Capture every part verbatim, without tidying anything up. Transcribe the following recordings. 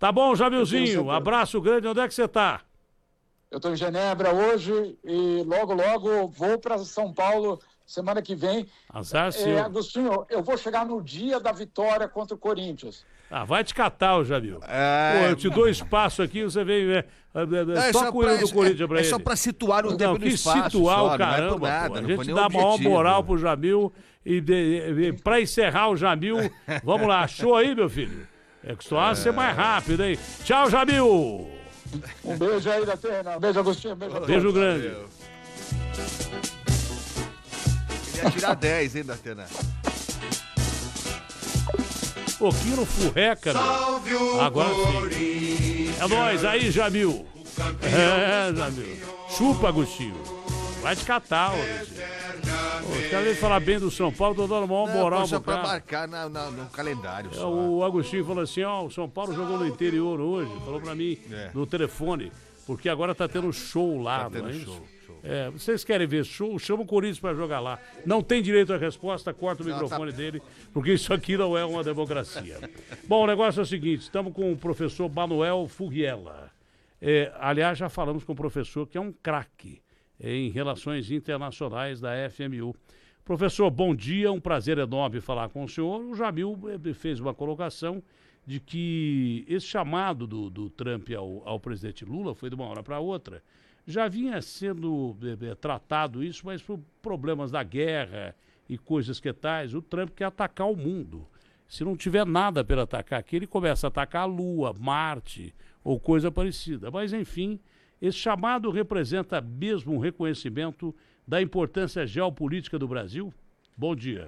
Tá bom, Jamilzinho, abraço grande, onde é que você tá? Eu estou em Genebra hoje e logo, logo vou para São Paulo semana que vem. Azar seu. É, Agostinho, eu vou chegar no dia da vitória contra o Corinthians. Ah, vai te catar, ô Jamil. É... Pô, eu te dou espaço aqui, você vem... É, é, é, só com o hino do Corinthians pra é, ele. É só pra situar o não, tempo no espaço. situar só, o caramba, não é nada, pô. A não gente foi dá a maior objetivo. moral pro Jamil e, de, e pra encerrar o Jamil, vamos lá, show aí, meu filho. É costumava é... ser mais rápido, hein? Tchau, Jamil! Um beijo aí da Atena, um beijo, Agostinho, um beijo a todos. Beijo grande. Valeu. Queria tirar dez, hein, da Atena? Pouquinho no furreca, meu. Agora sim. É nóis, aí, Jamil. É, Jamil. Chupa, Agostinho. Vai te catar, ô. Os caras vêm falar bem do São Paulo, tô dando uma moral só pro pra cara. marcar na, na, no calendário. É, só. o Agostinho falou assim, ó, o São Paulo jogou no interior hoje, falou pra mim É. no telefone, porque agora tá tendo show lá, Tá tendo não é isso? show, show. É, vocês querem ver show? Chama o Corinthians pra jogar lá. Não tem direito à resposta, corta o Não, microfone tá- dele, porque isso aqui não é uma democracia. Bom, o negócio é o seguinte, estamos com o professor Manuel Furriela. É, aliás, já falamos com o professor, que é um craque em relações internacionais da F M U. Professor, bom dia, um prazer enorme falar com o senhor. O Jamil eh, fez uma colocação de que esse chamado do, do Trump ao, ao presidente Lula foi de uma hora para outra. Já vinha sendo eh, tratado isso, mas por problemas da guerra e coisas que tais, o Trump quer atacar o mundo. Se não tiver nada para atacar aqui, ele começa a atacar a Lua, Marte ou coisa parecida. Mas, enfim, esse chamado representa mesmo um reconhecimento da importância geopolítica do Brasil? Bom dia.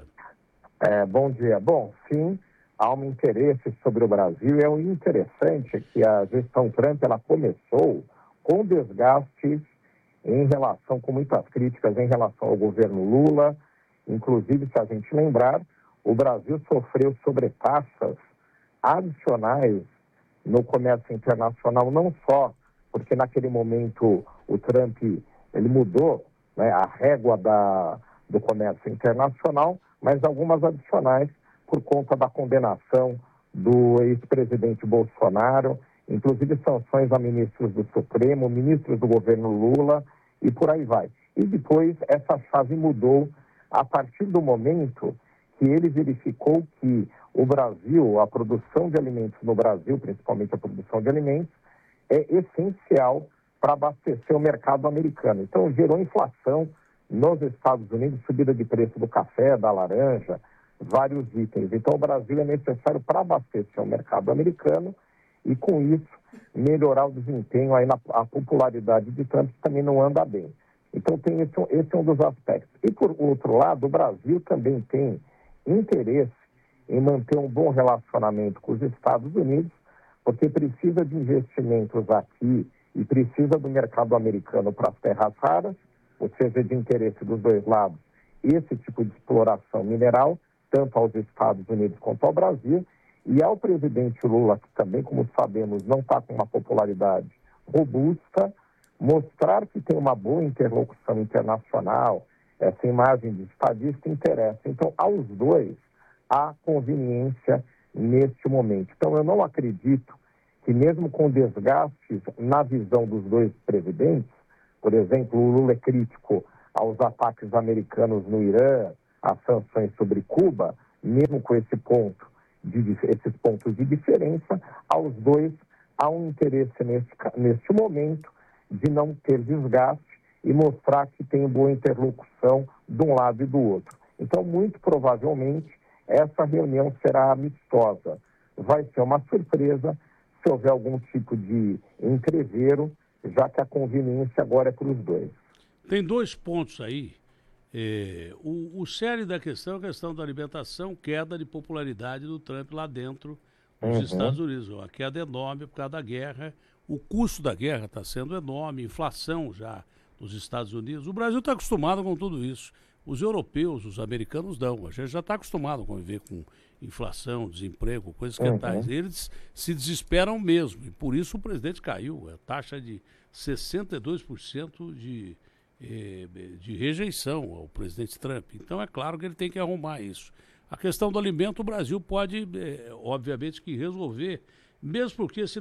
É, bom dia. Bom, sim, há um interesse sobre o Brasil. É o interessante que a gestão Trump ela começou com desgastes em relação, com muitas críticas em relação ao governo Lula. Inclusive, se a gente lembrar, o Brasil sofreu sobretaxas adicionais no comércio internacional, não só porque naquele momento o Trump ele mudou, né, a régua da, do comércio internacional, mas algumas adicionais por conta da condenação do ex-presidente Bolsonaro, inclusive sanções a ministros do Supremo, ministros do governo Lula e por aí vai. E depois essa chave mudou a partir do momento que ele verificou que o Brasil, a produção de alimentos no Brasil, principalmente a produção de alimentos, é essencial para abastecer o mercado americano. Então, gerou inflação nos Estados Unidos, subida de preço do café, da laranja, vários itens. Então, o Brasil é necessário para abastecer o mercado americano e, com isso, melhorar o desempenho, aí na, a popularidade de Trump, que também não anda bem. Então, tem esse, esse é um dos aspectos. E, por outro lado, o Brasil também tem interesse em manter um bom relacionamento com os Estados Unidos, porque precisa de investimentos aqui e precisa do mercado americano para as terras raras, ou seja, de interesse dos dois lados, esse tipo de exploração mineral, tanto aos Estados Unidos quanto ao Brasil, e ao presidente Lula, que também, como sabemos, não está com uma popularidade robusta, mostrar que tem uma boa interlocução internacional, essa imagem de estadista interessa. Então, aos dois, há conveniência neste momento. Então, eu não acredito que mesmo com desgastes na visão dos dois presidentes, por exemplo, o Lula é crítico aos ataques americanos no Irã, às sanções sobre Cuba, mesmo com esse ponto de, esses pontos de diferença, aos dois há um interesse neste, neste momento de não ter desgaste e mostrar que tem boa interlocução de um lado e do outro. Então, muito provavelmente, essa reunião será amistosa. Vai ser uma surpresa se houver algum tipo de entrevero, já que a conveniência agora é para os dois. Tem dois pontos aí. É, o, o sério da questão é a questão da alimentação, queda de popularidade do Trump lá dentro dos Uhum. Estados Unidos. A queda enorme por causa da guerra. O custo da guerra está sendo enorme, inflação já nos Estados Unidos. O Brasil está acostumado com tudo isso. Os europeus, os americanos não. A gente já está acostumado a conviver com inflação, desemprego, coisas que Uhum. tais. Eles se desesperam mesmo. E por isso o presidente caiu. A taxa de sessenta e dois por cento de, eh, de rejeição ao presidente Trump. Então é claro que ele tem que arrumar isso. A questão do alimento, o Brasil pode, eh, obviamente, que resolver, mesmo porque se